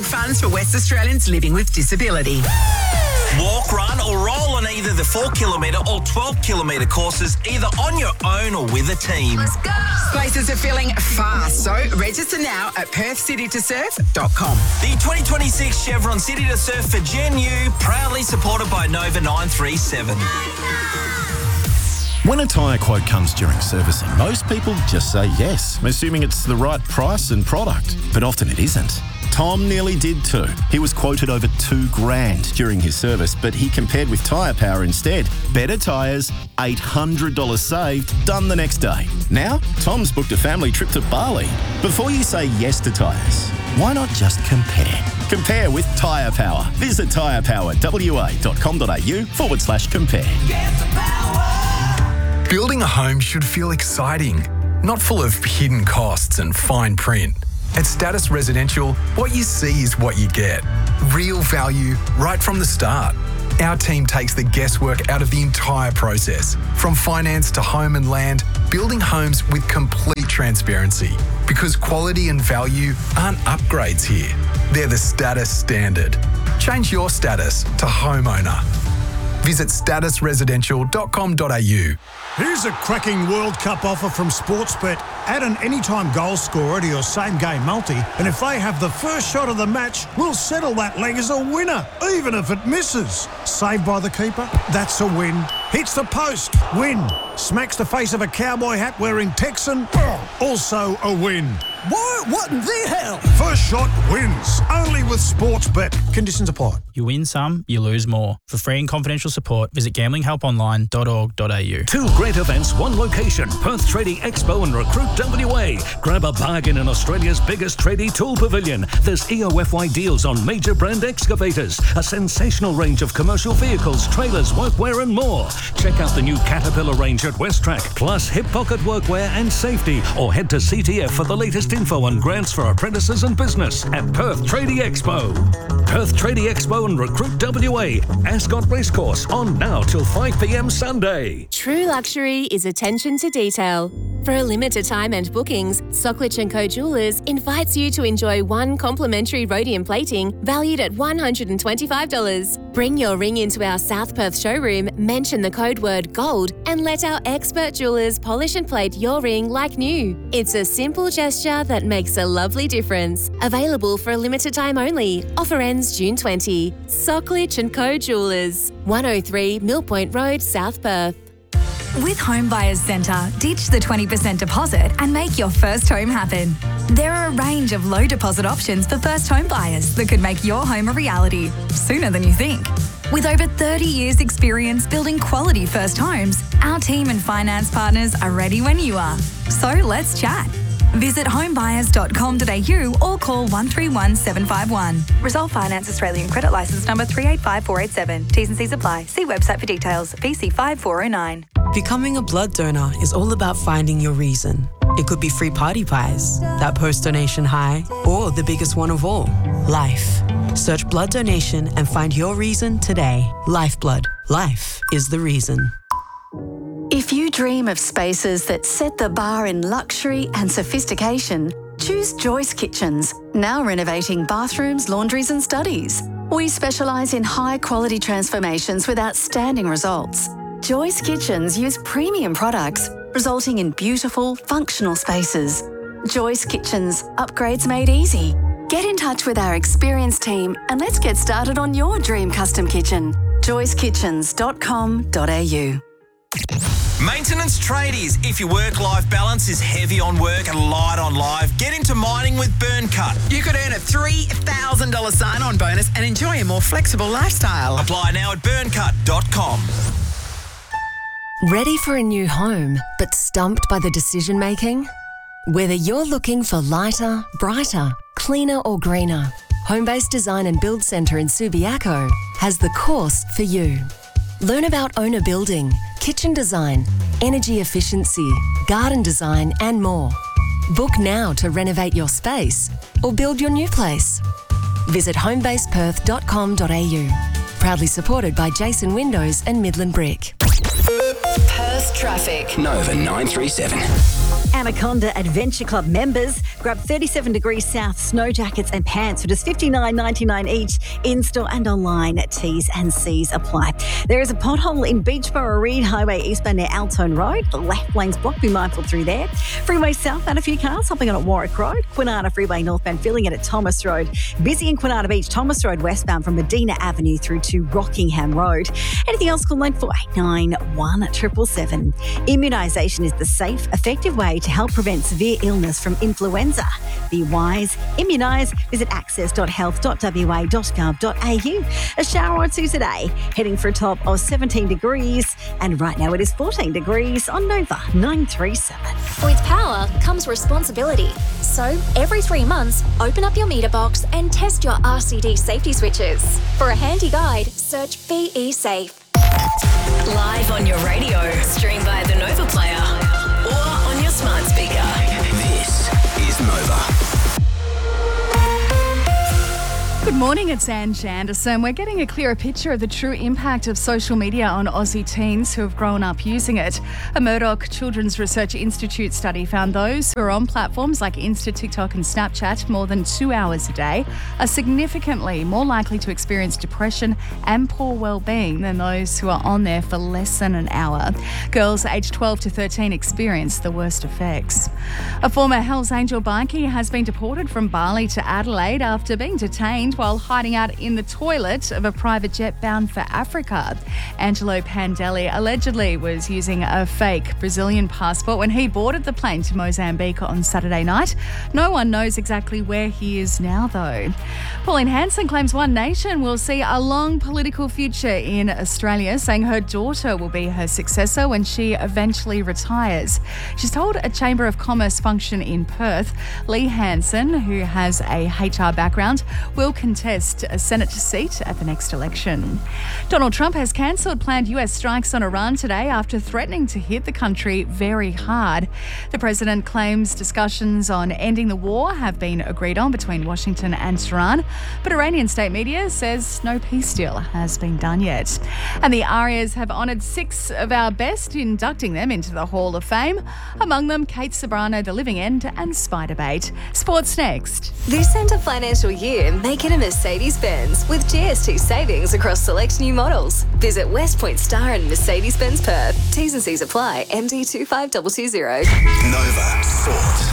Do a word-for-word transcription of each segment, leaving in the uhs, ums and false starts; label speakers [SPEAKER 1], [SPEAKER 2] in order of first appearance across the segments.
[SPEAKER 1] funds for West Australians living with disability.
[SPEAKER 2] Walk, run or roll on either the four kilometre or twelve kilometre courses, either on your own or with a team.
[SPEAKER 1] Let's go! Places are filling fast, so register now at perth city to surf dot com.
[SPEAKER 2] The twenty twenty-six Chevron City to Surf for Gen U, proudly supported by Nova nine three seven.
[SPEAKER 3] When a tyre quote comes during servicing, most people just say yes, assuming it's the right price and product. But often it isn't. Tom nearly did too. He was quoted over two grand during his service, but he compared with Tyre Power instead. Better tyres, eight hundred dollars saved, done the next day. Now, Tom's booked a family trip to Bali. Before you say yes to tyres, why not just compare? Compare with Tyre Power. Visit tyrepower.wa.com.au forward slash compare.
[SPEAKER 4] Building a home should feel exciting, not full of hidden costs and fine print. At Status Residential, what you see is what you get. Real value right from the start. Our team takes the guesswork out of the entire process. From finance to home and land, building homes with complete transparency. Because quality and value aren't upgrades here. They're the status standard. Change your status to homeowner. Visit status residential dot com dot a u.
[SPEAKER 5] Here's a cracking World Cup offer from Sportsbet. Add an anytime goal scorer to your same-game multi, and if they have the first shot of the match, we'll settle that leg as a winner, even if it misses. Saved by the keeper? That's a win. Hits the post? Win. Smacks the face of a cowboy hat wearing Texan? Also a win.
[SPEAKER 6] What? What in the hell?
[SPEAKER 5] First shot wins. Only with Sportsbet. Conditions apply.
[SPEAKER 7] You win some, you lose more. For free and confidential support, visit gambling help online dot org dot a u.
[SPEAKER 8] Two great events, one location. Perth Tradie Expo and Recruit W A. Grab a bargain in Australia's biggest tradie tool pavilion. There's E O F Y deals on major brand excavators, a sensational range of commercial vehicles, trailers, workwear and more. Check out the new Caterpillar range at Westrack, plus hip pocket workwear and safety, or head to C T F for the latest info and grants for apprentices and business at Perth Tradie Expo. Perth Tradie Expo and Recruit W A. Ascot Racecourse on now till five p m Sunday.
[SPEAKER 9] True luxury is attention to detail. For a limited time and bookings, Socklich and Co Jewellers invites you to enjoy one complimentary rhodium plating valued at one hundred twenty-five dollars. Bring your ring into our South Perth showroom, mention the code word GOLD, and let our expert jewellers polish and plate your ring like new. It's a simple gesture that makes a lovely difference. Available for a limited time only. Offer ends June twentieth. Socklich and Co Jewellers, one oh three Mill Point Road, South Perth.
[SPEAKER 10] With Home Buyers Centre, ditch the twenty percent deposit and make your first home happen. There are a range of low deposit options for first home buyers that could make your home a reality sooner than you think. With over thirty years experience building quality first homes, our team and finance partners are ready when you are. So let's chat. Visit homebuyers dot com dot a u or call one three one seven five one.
[SPEAKER 11] Resolve Finance Australian Credit Licence number three eight five four eight seven. T's and C's apply. See website for details. V C five four oh nine.
[SPEAKER 12] Becoming a blood donor is all about finding your reason. It could be free party pies, that post-donation high, or the biggest one of all, life. Search blood donation and find your reason today. Lifeblood. Life is the reason.
[SPEAKER 13] If you dream of spaces that set the bar in luxury and sophistication, choose Joyce Kitchens, now renovating bathrooms, laundries and studies. We specialise in high-quality transformations with outstanding results. Joyce Kitchens use premium products, resulting in beautiful, functional spaces. Joyce Kitchens, upgrades made easy. Get in touch with our experienced team and let's get started on your dream custom kitchen. joyce kitchens dot com dot a u.
[SPEAKER 2] Maintenance tradies. If your work-life balance is heavy on work and light on life, get into mining with Burncut.
[SPEAKER 1] You could earn a three thousand dollars sign-on bonus and enjoy a more flexible lifestyle.
[SPEAKER 2] Apply now at burncut dot com.
[SPEAKER 14] Ready for a new home, but stumped by the decision-making? Whether you're looking for lighter, brighter, cleaner or greener, Homebase Design and Build Centre in Subiaco has the course for you. Learn about owner building, kitchen design, energy efficiency, garden design and more. Book now to renovate your space or build your new place. Visit homebase perth dot com dot a u. Proudly supported by Jason Windows and Midland Brick.
[SPEAKER 15] Perth traffic.
[SPEAKER 16] Nova nine three seven.
[SPEAKER 15] Anaconda Adventure Club members grab thirty-seven degrees south snow jackets and pants for just fifty-nine ninety-nine each, in-store and online. T's and C's apply. There is a pothole in Beachboro Reed Highway eastbound near Altone Road. The left lane's blocked. Be mindful through there. Freeway southbound, a few cars hopping on at Warwick Road. Quinana Freeway northbound filling it at Thomas Road. Busy in Quinana Beach, Thomas Road westbound from Medina Avenue through to Rockingham Road. Anything else, call nine four eight nine one seven seven seven. Immunisation is the safe, effective way to help prevent severe illness from influenza. Be wise, immunise. Visit access dot health dot w a dot gov dot a u. A shower or two today, heading for a top of seventeen degrees, and right now it is fourteen degrees on Nova nine three seven.
[SPEAKER 16] With power comes responsibility. So every three months, open up your meter box and test your R C D safety switches. For a handy guide, search B E Safe.
[SPEAKER 17] Live on your radio, stream via the Nova Player or on your smart speaker.
[SPEAKER 18] This is Nova.
[SPEAKER 19] Good morning, it's Anne Shanderson. We're getting a clearer picture of the true impact of social media on Aussie teens who have grown up using it. A Murdoch Children's Research Institute study found those who are on platforms like Insta, TikTok and Snapchat more than two hours a day are significantly more likely to experience depression and poor well-being than those who are on there for less than an hour. Girls aged twelve to thirteen experience the worst effects. A former Hells Angel bikie has been deported from Bali to Adelaide after being detained while hiding out in the toilet of a private jet bound for Africa. Angelo Pandelli allegedly was using a fake Brazilian passport when he boarded the plane to Mozambique on Saturday night. No one knows exactly where he is now, though. Pauline Hanson claims One Nation will see a long political future in Australia, saying her daughter will be her successor when she eventually retires. She's told a Chamber of Commerce function in Perth. Lee Hanson, who has a H R background, will contest a Senate seat at the next election. Donald Trump has cancelled planned U S strikes on Iran today after threatening to hit the country very hard. The president claims discussions on ending the war have been agreed on between Washington and Tehran, but Iranian state media says no peace deal has been done yet. And the Arias have honoured six of our best, inducting them into the Hall of Fame. Among them, Kate Sobrano, The Living End and Spiderbait. Sports next.
[SPEAKER 16] This end of financial year, make it a Mercedes-Benz with G S T savings across select new models. Visit West Point Star and Mercedes-Benz Perth. T's and C's apply. M D two five two two zero.
[SPEAKER 18] Nova Sport.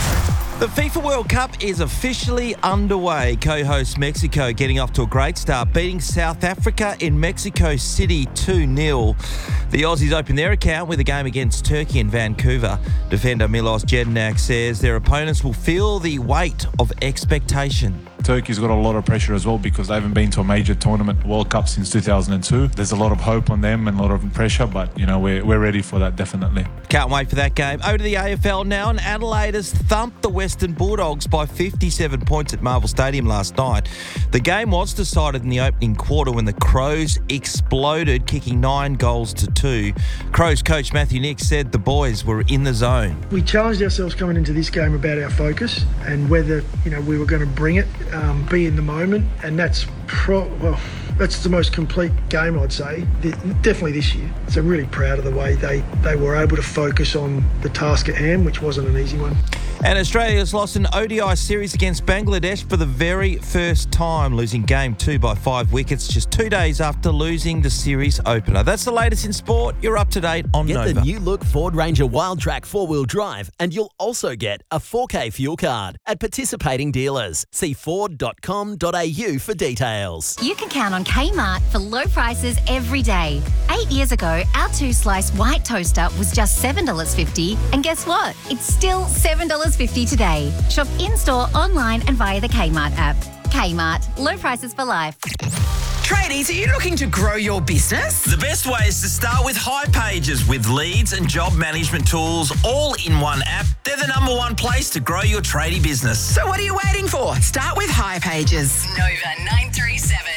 [SPEAKER 2] The FIFA World Cup is officially underway. Co-host Mexico getting off to a great start, beating South Africa in Mexico City two nil. The Aussies open their account with a game against Turkey in Vancouver. Defender Milos Jednak says their opponents will feel the weight of expectation.
[SPEAKER 20] Turkey's got a lot of pressure as well because they haven't been to a major tournament World Cup since two thousand two. There's a lot of hope on them and a lot of pressure, but, you know, we're, we're ready for that, definitely.
[SPEAKER 2] Can't wait for that game. Over to the A F L now, and Adelaide has thumped the Western Bulldogs by fifty-seven points at Marvel Stadium last night. The game was decided in the opening quarter when the Crows exploded, kicking nine goals to two. Crows coach Matthew Nicks said the boys were in the zone.
[SPEAKER 21] We challenged ourselves coming into this game about our focus and whether, you know, we were going to bring it. Um, be in the moment, and that's pro- well, that's the most complete game, I'd say, the, definitely this year. So really proud of the way they, they were able to focus on the task at hand, which wasn't an easy one.
[SPEAKER 2] And Australia's lost an O D I series against Bangladesh for the very first time, losing game two by five wickets just two days after losing the series opener. That's the latest in sport. You're up to date on
[SPEAKER 22] Get
[SPEAKER 2] Nova.
[SPEAKER 22] the new look Ford Ranger Wildtrak four-wheel drive, and you'll also get a four K fuel card at participating dealers. See ford dot com dot a u for details.
[SPEAKER 23] You can count on Kmart for low prices every day. Eight years ago, our two-slice white toaster was just seven dollars fifty, and guess what? It's still seven dollars fifty today. Shop in-store, online and via the Kmart app. Kmart, low prices for life.
[SPEAKER 1] Tradies, are you looking to grow your business?
[SPEAKER 2] The best way is to start with High Pages with leads and job management tools all in one app. They're the number one place to grow your tradie business.
[SPEAKER 1] So what are you waiting for? Start with High Pages.
[SPEAKER 17] Nova nine three seven.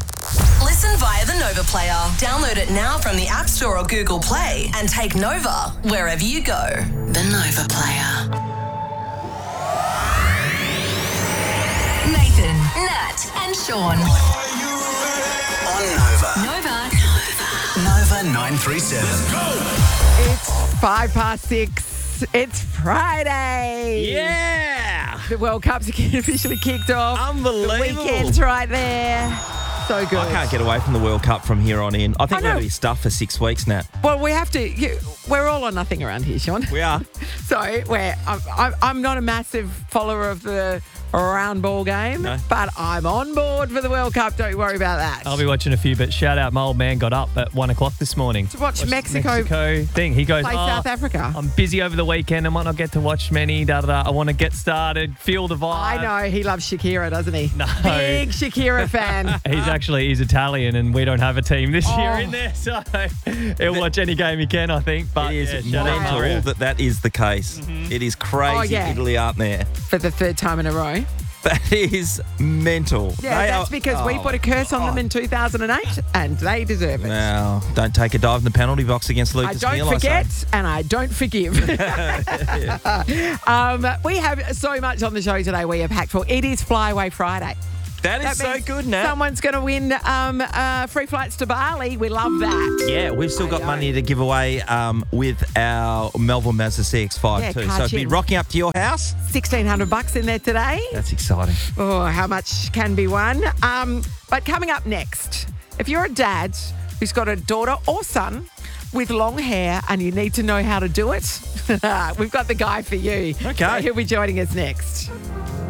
[SPEAKER 17] Listen via the Nova Player. Download it now from the App Store or Google Play and take Nova wherever you go. The Nova Player. Nathan, Nat and Sean.
[SPEAKER 18] On Nova.
[SPEAKER 17] Nova.
[SPEAKER 18] Nova nine three seven.
[SPEAKER 24] It's five past six.
[SPEAKER 3] Yes, it's Friday.
[SPEAKER 2] Yeah.
[SPEAKER 3] The World Cup's officially kicked off.
[SPEAKER 2] Unbelievable.
[SPEAKER 3] The weekend's right there. So good.
[SPEAKER 2] I can't get away from the World Cup from here on in. I think
[SPEAKER 3] I
[SPEAKER 2] we're
[SPEAKER 3] know.
[SPEAKER 2] going to be stuffed for six weeks, Nat.
[SPEAKER 3] Well, we have to. You, we're all or nothing around here, Sean.
[SPEAKER 2] We are.
[SPEAKER 3] So we're. I'm, I'm, I'm not a massive follower of the round ball game,
[SPEAKER 4] No.
[SPEAKER 3] but I'm on board for the World Cup. Don't worry about that.
[SPEAKER 4] I'll be watching a few, but shout out, my old man got up at one o'clock this morning
[SPEAKER 3] To watch
[SPEAKER 4] Watched
[SPEAKER 3] Mexico
[SPEAKER 4] Mexico thing. He goes,
[SPEAKER 3] play
[SPEAKER 4] oh,
[SPEAKER 3] South Africa.
[SPEAKER 4] I'm busy over the weekend. I might not get to watch many. Da da da. I want to get started, feel the vibe.
[SPEAKER 3] I know he loves Shakira, doesn't he?
[SPEAKER 4] No.
[SPEAKER 3] Big Shakira fan.
[SPEAKER 4] He's actually he's Italian, and we don't have a team this
[SPEAKER 3] Oh.
[SPEAKER 4] year in there, so he'll watch any game he can, I think. But
[SPEAKER 2] It is
[SPEAKER 4] yeah, shout out Mario.
[SPEAKER 2] mental that that is the case. It is crazy
[SPEAKER 3] Oh, yeah.
[SPEAKER 2] Italy aren't there.
[SPEAKER 3] For the third time in a row.
[SPEAKER 2] That is mental.
[SPEAKER 3] Yeah,
[SPEAKER 2] They
[SPEAKER 3] that's
[SPEAKER 2] are-
[SPEAKER 3] because we
[SPEAKER 2] oh,
[SPEAKER 3] put a curse on them in two thousand eight, and they deserve it.
[SPEAKER 2] Now, don't take a dive in the penalty box against
[SPEAKER 3] I
[SPEAKER 2] Lucas
[SPEAKER 3] don't
[SPEAKER 2] Neal, I
[SPEAKER 3] forget,
[SPEAKER 2] say.
[SPEAKER 3] and I don't forgive. um, we have so much on the show today. We are packed full. It is Flyaway Friday.
[SPEAKER 2] That is so
[SPEAKER 3] means
[SPEAKER 2] good, Nat.
[SPEAKER 3] Someone's going to win um, uh, free flights to Bali. We love that.
[SPEAKER 2] Yeah, we've still got money to give away um, with our Melbourne Mazda C X five
[SPEAKER 3] Yeah,
[SPEAKER 2] too.
[SPEAKER 3] car
[SPEAKER 2] So it'd be
[SPEAKER 3] chin.
[SPEAKER 2] rocking up to your house.
[SPEAKER 3] sixteen hundred bucks in there today.
[SPEAKER 2] That's exciting.
[SPEAKER 3] Oh, how much can be won? Um, but coming up next, if you're a dad who's got a daughter or son with long hair and you need to know how to do it, we've got the guy for you.
[SPEAKER 2] Okay.
[SPEAKER 3] So he'll be joining us next.